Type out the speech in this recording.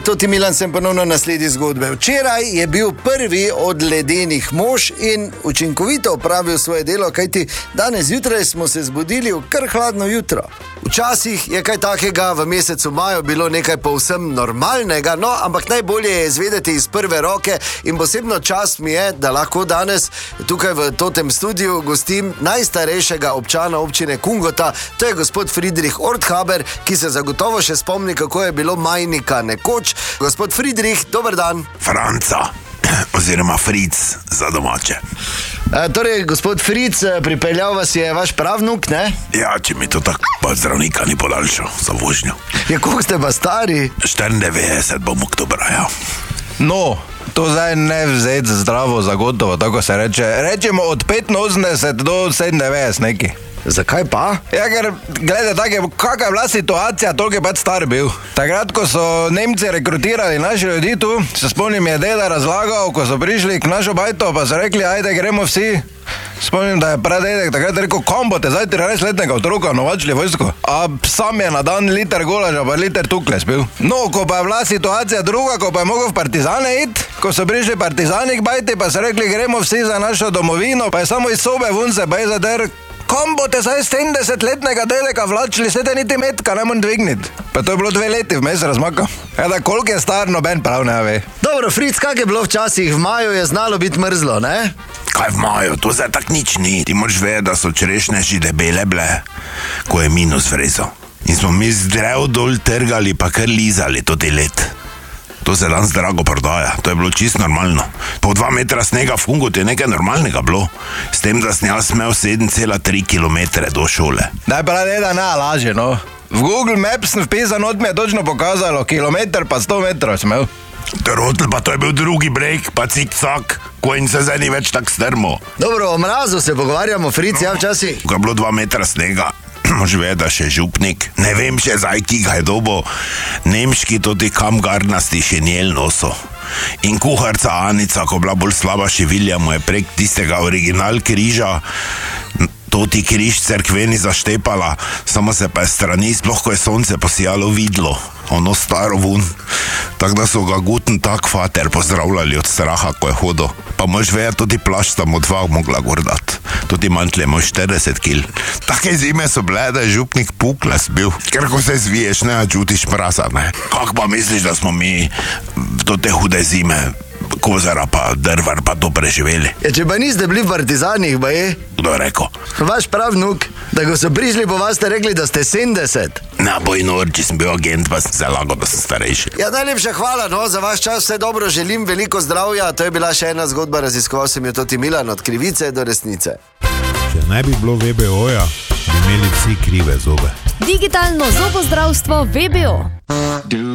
Toti Milan, sem ponovno na sledi zgodbe. Včeraj je bil prvi od ledenih mož in učinkovito opravil svoje delo, kajti danes zjutraj smo se zbudili v kar hladno jutro. Včasih je kaj takega v mesecu maju bilo nekaj povsem normalnega, no, ampak najbolje je izvedeti iz prve roke in posebno čast mi je, da lahko danes tukaj v totem studiu gostim najstarejšega občana občine Kungota, to je gospod Friedrich Orthaber, ki se zagotovo še spomni, kako je bilo Majnika nekoč. Gospod Friedrich, dober dan. Franca, oziroma Fritz za domače. Torej, gospod Fritz, pripeljal vas je vaš pravnuk, ne? Ja, če mi to tako pa zdravnika ni podaljšal za vožnjo. Ja, koliko ste pa stari? 94 bom oktobra, ja. No, to zdaj ne vzeti zdravo za gotovo, tako se reče. Rečemo od 85 do 97 neki. Zakaj pa? Ja, ker, gledaj, kakva je bila situacija, toliko je pač star bil. Takrat, ko so Nemci rekrutirali naši ljudi tu, se spomnim, je deda razlagal, ko so prišli k našo bajto, pa so rekli, ajde, gremo vsi. Spomnim, da je pradedek takrat rekel, kom boste zdaj 13-letnega otroka novačili vojsko? A sam je na dan liter golaža, pa liter tukle spil. No, ko pa je bila situacija druga, ko pa je mogel v partizane iti, ko so prišli partizani k bajti, pa so rekli, gremo vsi za našo domovino, pa je samo iz sobe vun se baj zader. Kom boste zdaj 70-letnega dedeka vlačili, sete niti metka ne morem dvigniti. Pa to je bilo 2 leti vmes razmaka. Da, koliko je star, noben prav ne ve. Dobro, Fritz, kak je bilo včasih? V maju je znalo biti mrzlo, ne? Kaj v maju? To zdaj tak nič ni. Ti moraš vedeti, da so čerešnje že debele bile, ko je minus vrezo. In smo mi z drev dol trgali, pa kar lizali toti let. To se danes drago prodaja, to je bilo čisto normalno. Po 2 metra snega v Kungotu je nekaj normalnega bilo. S tem, da sem jaz smel 7,3 km do šole. Daj pa da ne laže, no. V Google Maps vpisan od mi je točno pokazalo, kilometer pa 100 metrov smel. Trotl, pa to je bil drugi breg, pa cik-cak, ko in se zdaj ni več tak strmo. Dobro, o mrazu se pogovarjamo, Fritz, ja včasih. Ko je bilo 2 metra snega, mož ve, da še župnik, ne vem še zdaj, ki ga je dobo, nemški toti kamgarnasti šenjel noso. In kuharca Anica, ko bila bolj slaba šivilja, mu je prek tistega original križa toti križ cerkveni zaštepala, samo se pa je strani, sploh ko je sonce posijalo, vidlo, ono staro vun. Tako da so ga guten tak fater pozdravljali od straha, ko je hodil. Pa mož ve, toti plašč tam od 2 mogla gordat. Toti mantle moj 40 kil. Take zime so bile, da je župnik pukles bil. Ker ko se zviješ, ne čutiš mraza, ne. Kak pa misliš, da smo mi do te hude zime kozara pa drvar pa to preživeli? Ja, če pa niste bili v partizanih, ba je? Kdo je rekel? Vaš pravnuk, da ko so prišli po vas, ste rekli, da ste 70. Na bojnor, če sem bil agent, pa sem se lagal, da sem starejši. Ja, najlepša hvala, no, za vaš čas vse dobro, želim veliko zdravja. To je bila še ena zgodba, raziskoval sem jo Toti Milan, od krivice do resnice. Če ne bi bilo VBO-ja, bi imeli vsi krive zobe. Digitalno zobozdravstvo VBO.